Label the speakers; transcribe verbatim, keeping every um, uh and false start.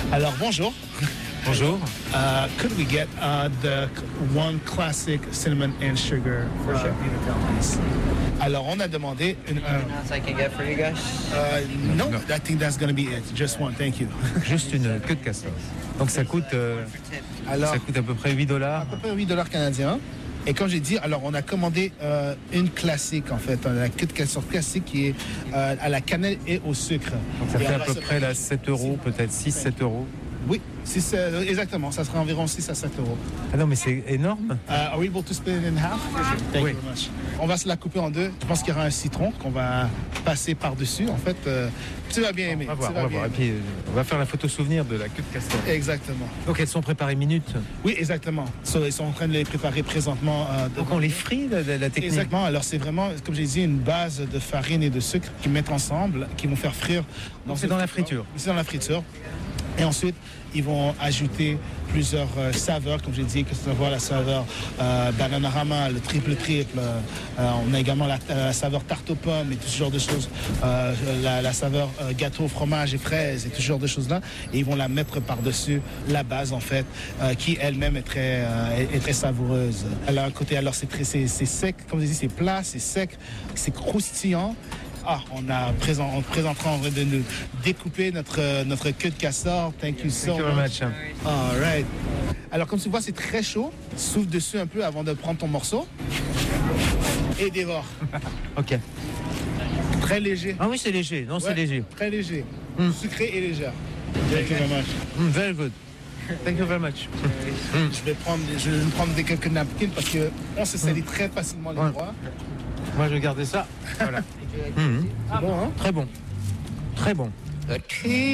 Speaker 1: Alors, bonjour.
Speaker 2: Bonjour.
Speaker 1: Uh, could we get uh, the one classic cinnamon and sugar for uh, please? Alors, on a demandé une. Uh,
Speaker 3: Anything else I can get for you guys?
Speaker 1: uh, no,
Speaker 2: No.
Speaker 1: I think that's going to be it. Just one, thank you.
Speaker 2: Juste une queue de castor. Donc ça coûte, euh,
Speaker 1: Alors,
Speaker 2: ça coûte à peu près huit dollars.
Speaker 1: à peu près huit dollars canadiens. Et comme j'ai dit, alors on a commandé euh, une classique en fait, la queue de castor classique qui est euh, à la cannelle et au sucre.
Speaker 2: Donc ça
Speaker 1: Et
Speaker 2: fait à
Speaker 1: alors,
Speaker 2: peu
Speaker 1: ça-
Speaker 2: près là, sept euros, peut-être six sept euros.
Speaker 1: Oui, six, euh, exactement, ça sera environ six à sept euros.
Speaker 2: Ah non, mais c'est énorme.
Speaker 1: Uh, are we able to split it in half? Thank
Speaker 2: Oui.
Speaker 1: you very much. On va se la couper en deux. Je pense qu'il y aura un citron qu'on va passer par-dessus. En fait, euh, tu vas bien aimer.
Speaker 2: On va voir,
Speaker 1: tu
Speaker 2: on
Speaker 1: vas
Speaker 2: va
Speaker 1: bien
Speaker 2: voir. Et
Speaker 1: aimer.
Speaker 2: puis euh, on va faire la photo souvenir de la queue de castor.
Speaker 1: Exactement.
Speaker 2: Donc elles sont préparées minutes.
Speaker 1: Oui, exactement. So, ils sont en train de les préparer présentement. Euh,
Speaker 2: Donc
Speaker 1: devant
Speaker 2: on les
Speaker 1: nous.
Speaker 2: frit, la, la- la technique.
Speaker 1: Exactement. Alors, c'est vraiment, comme j'ai dit, une base de farine et de sucre qu'ils mettent ensemble, qui vont faire frire.
Speaker 2: Donc c'est
Speaker 1: ce
Speaker 2: dans la
Speaker 1: friture.
Speaker 2: friture.
Speaker 1: C'est dans la friture. Et ensuite, ils vont ajouter plusieurs euh, saveurs, comme j'ai dit, que ce soit la saveur euh, Bananarama, le triple triple. Euh, on a également la, la saveur tarte aux pommes et tout ce genre de choses. Euh, la, la saveur euh, gâteau, fromage et fraises et tout ce genre de choses-là. Et ils vont la mettre par-dessus la base, en fait, euh, qui elle-même est très, euh, est, est très savoureuse. Elle a un côté, alors c'est très, c'est, c'est sec, comme j'ai dit, c'est plat, c'est sec, c'est croustillant. Ah, on a présent, on présentera en vrai de nous découper notre, notre queue de castor. Thank you so
Speaker 2: Thank you very
Speaker 1: much.
Speaker 2: much.
Speaker 1: All right. Alors, comme tu vois, c'est très chaud. Souffle dessus un peu avant de prendre ton morceau. Et dévore.
Speaker 2: Ok.
Speaker 1: Très léger.
Speaker 2: Ah oui, c'est léger. Non, c'est
Speaker 1: Ouais,
Speaker 2: léger.
Speaker 1: Très léger.
Speaker 2: Mm.
Speaker 1: Sucré et légère. Thank you very much.
Speaker 2: Mm, very good. Thank you very much.
Speaker 1: Je vais prendre, je vais me prendre des quelques napkins parce que on se salit très facilement les
Speaker 2: Ouais.
Speaker 1: doigts.
Speaker 2: Moi, je vais garder ça. Voilà. Mhm.
Speaker 1: C'est bon, hein?
Speaker 2: Très bon. Très bon.
Speaker 3: Okay.